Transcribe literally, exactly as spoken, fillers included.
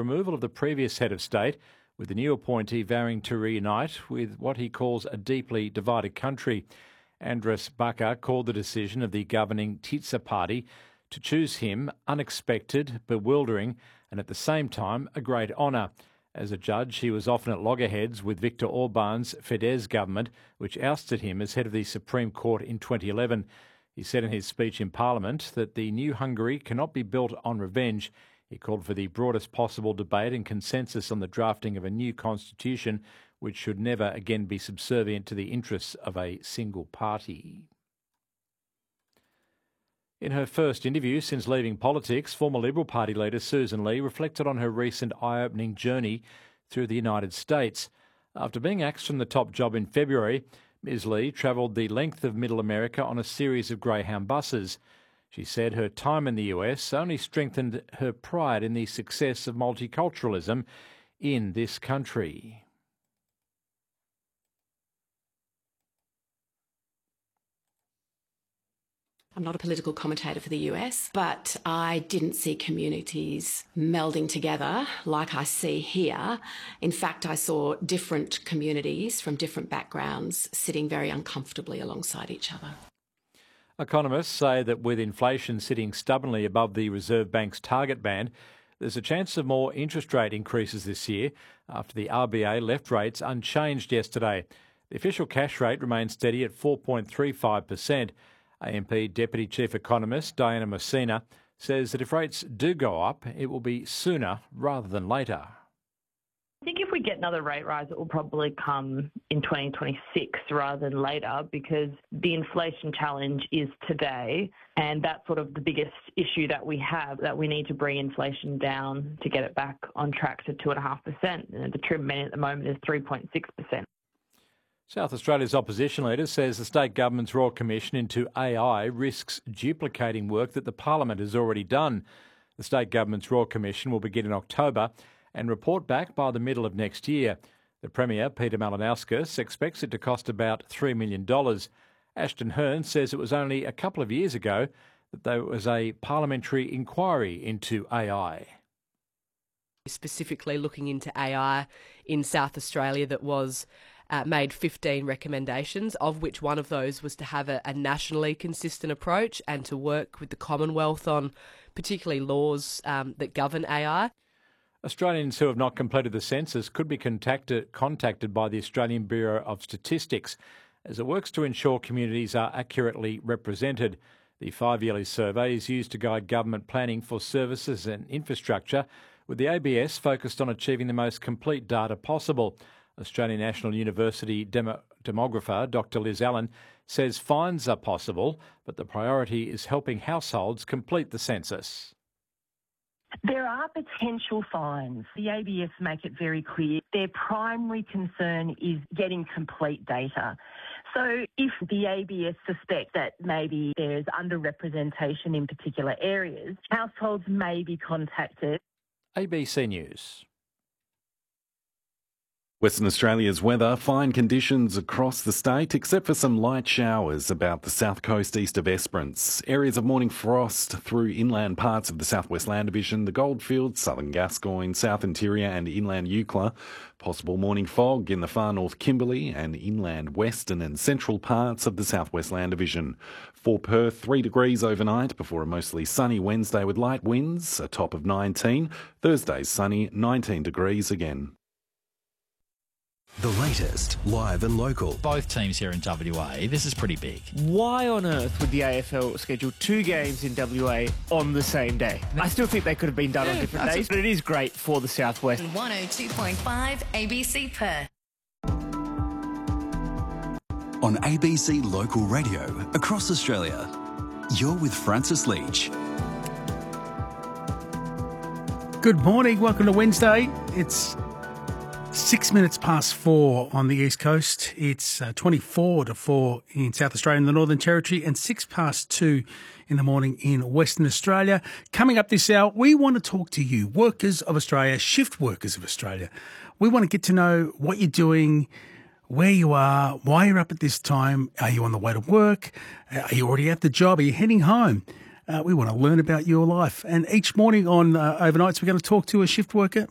removal of the previous head of state, with the new appointee vowing to reunite with what he calls a deeply divided country. Andras Bakar called the decision of the governing Titsa party to choose him unexpected, bewildering, and at the same time a great honour. As a judge, he was often at loggerheads with Viktor Orban's Fidesz government, which ousted him as head of the Supreme Court in twenty eleven. He said in his speech in Parliament that the new Hungary cannot be built on revenge. He called for the broadest possible debate and consensus on the drafting of a new constitution, which should never again be subservient to the interests of a single party. In her first interview since leaving politics, former Liberal Party leader Susan Lee reflected on her recent eye-opening journey through the United States. After being axed from the top job in February, Miz Lee travelled the length of Middle America on a series of Greyhound buses. She said her time in the U S only strengthened her pride in the success of multiculturalism in this country. I'm not a political commentator for the U S, but I didn't see communities melding together like I see here. In fact, I saw different communities from different backgrounds sitting very uncomfortably alongside each other. Economists say that with inflation sitting stubbornly above the Reserve Bank's target band, there's a chance of more interest rate increases this year after the R B A left rates unchanged yesterday. The official cash rate remains steady at four point three five percent. A M P Deputy Chief Economist Diana Messina says that if rates do go up, it will be sooner rather than later. I think if we get another rate rise, it will probably come in twenty twenty-six rather than later, because the inflation challenge is today, and that's sort of the biggest issue that we have, that we need to bring inflation down to get it back on track to two point five percent. And the trim at the moment is three point six percent. South Australia's opposition leader says the state government's Royal Commission into A I risks duplicating work that the Parliament has already done. The state government's Royal Commission will begin in October and report back by the middle of next year. The Premier, Peter Malinauskas, expects it to cost about three million dollars. Ashton Hearn says it was only a couple of years ago that there was a parliamentary inquiry into A I. Specifically looking into A I in South Australia that was uh, made fifteen recommendations, of which one of those was to have a, a nationally consistent approach and to work with the Commonwealth on particularly laws um, that govern A I. Australians who have not completed the census could be contacted, contacted by the Australian Bureau of Statistics as it works to ensure communities are accurately represented. The five-yearly survey is used to guide government planning for services and infrastructure, with the A B S focused on achieving the most complete data possible. Australian National University demo- demographer Doctor Liz Allen says fines are possible, but the priority is helping households complete the census. There are potential fines. The A B S make it very clear their primary concern is getting complete data. So if the A B S suspect that maybe there's underrepresentation in particular areas, households may be contacted. A B C News. Western Australia's weather, fine conditions across the state, except for some light showers about the south coast east of Esperance. Areas of morning frost through inland parts of the southwest land division, the Goldfields, southern Gascoyne, south interior and inland Eucla. Possible morning fog in the far north Kimberley and inland western and central parts of the southwest land division. For Perth, three degrees overnight before a mostly sunny Wednesday with light winds, a top of nineteen. Thursday's sunny, nineteen degrees again. The latest, live and local. Both teams here in W A, this is pretty big. Why on earth would the A F L schedule two games in W A on the same day? I still think they could have been done on different days, but it is great for the Southwest. one oh two point five A B C Perth. On A B C Local Radio, across Australia, you're with Francis Leach. Good morning, welcome to Wednesday. It's Six minutes past four on the East Coast. It's uh, twenty-four to four in South Australia and the Northern Territory, and six past two in the morning in Western Australia. Coming up this hour, we want to talk to you, workers of Australia, shift workers of Australia. We want to get to know what you're doing, where you are, why you're up at this time. Are you on the way to work? Are you already at the job? Are you heading home? Uh, we want to learn about your life. And each morning on uh, Overnights, we're going to talk to a shift worker